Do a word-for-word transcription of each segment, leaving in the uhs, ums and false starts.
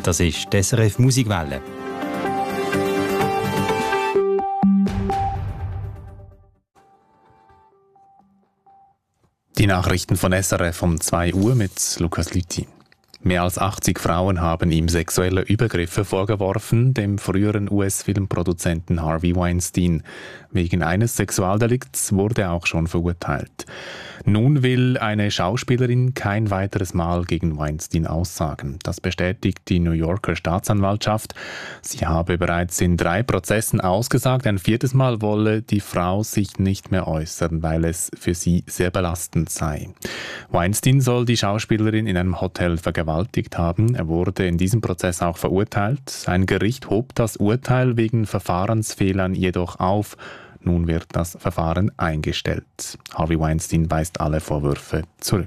Das ist die S R F Musikwelle. Die Nachrichten von S R F um zwei Uhr mit Lukas Lüthi. Mehr als achtzig Frauen haben ihm sexuelle Übergriffe vorgeworfen, dem früheren U S-Filmproduzenten Harvey Weinstein. Wegen eines Sexualdelikts wurde er auch schon verurteilt. Nun will eine Schauspielerin kein weiteres Mal gegen Weinstein aussagen. Das bestätigt die New Yorker Staatsanwaltschaft. Sie habe bereits in drei Prozessen ausgesagt. Ein viertes Mal wolle die Frau sich nicht mehr äußern, weil es für sie sehr belastend sei. Weinstein soll die Schauspielerin in einem Hotel vergewaltigt haben. Er wurde in diesem Prozess auch verurteilt. Ein Gericht hob das Urteil wegen Verfahrensfehlern jedoch auf. Nun wird das Verfahren eingestellt. Harvey Weinstein weist alle Vorwürfe zurück.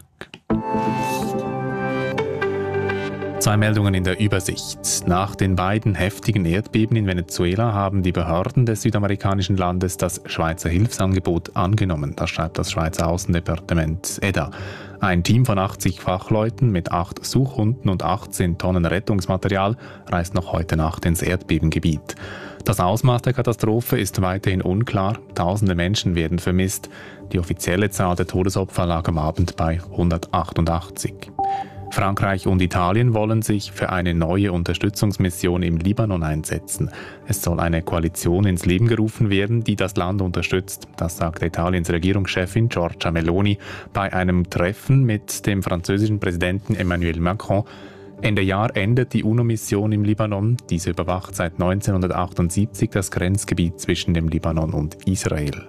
Zwei Meldungen in der Übersicht. Nach den beiden heftigen Erdbeben in Venezuela haben die Behörden des südamerikanischen Landes das Schweizer Hilfsangebot angenommen. Das schreibt das Schweizer Außendepartement E D A. Ein Team von achtzig Fachleuten mit acht Suchhunden und achtzehn Tonnen Rettungsmaterial reist noch heute Nacht ins Erdbebengebiet. Das Ausmaß der Katastrophe ist weiterhin unklar. Tausende Menschen werden vermisst. Die offizielle Zahl der Todesopfer lag am Abend bei hundertachtundachtzig. Frankreich und Italien wollen sich für eine neue Unterstützungsmission im Libanon einsetzen. Es soll eine Koalition ins Leben gerufen werden, die das Land unterstützt. Das sagte Italiens Regierungschefin Giorgia Meloni bei einem Treffen mit dem französischen Präsidenten Emmanuel Macron. Ende Jahr endet die UNO-Mission im Libanon. Diese überwacht seit neunzehnhundertachtundsiebzig das Grenzgebiet zwischen dem Libanon und Israel.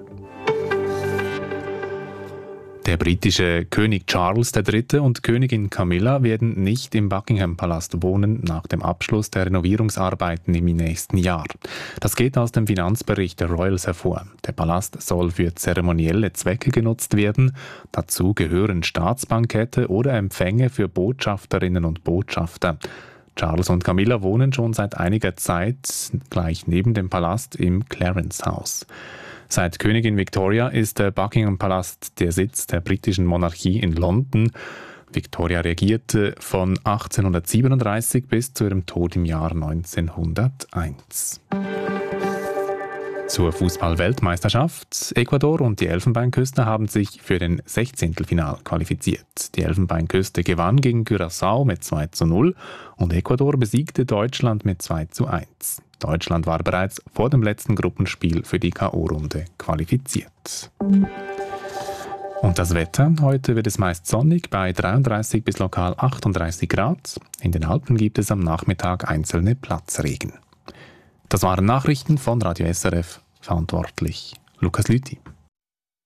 Der britische König Charles der Dritte und Königin Camilla werden nicht im Buckingham-Palast wohnen nach dem Abschluss der Renovierungsarbeiten im nächsten Jahr. Das geht aus dem Finanzbericht der Royals hervor. Der Palast soll für zeremonielle Zwecke genutzt werden. Dazu gehören Staatsbankette oder Empfänge für Botschafterinnen und Botschafter. Charles und Camilla wohnen schon seit einiger Zeit gleich neben dem Palast im Clarence House. Seit Königin Victoria ist der Buckingham-Palast der Sitz der britischen Monarchie in London. Victoria regierte von achtzehnhundertsiebenunddreißig bis zu ihrem Tod im Jahr neunzehnhunderteins. Zur Fußball-Weltmeisterschaft. Ecuador und die Elfenbeinküste haben sich für den Sechzehntelfinal qualifiziert. Die Elfenbeinküste gewann gegen Curaçao mit zwei zu null und Ecuador besiegte Deutschland mit zwei zu eins. Deutschland war bereits vor dem letzten Gruppenspiel für die K O-Runde qualifiziert. Und das Wetter? Heute wird es meist sonnig bei dreiunddreißig bis lokal achtunddreißig Grad. In den Alpen gibt es am Nachmittag einzelne Platzregen. Das waren Nachrichten von Radio S R F. Verantwortlich Lukas Lüthi.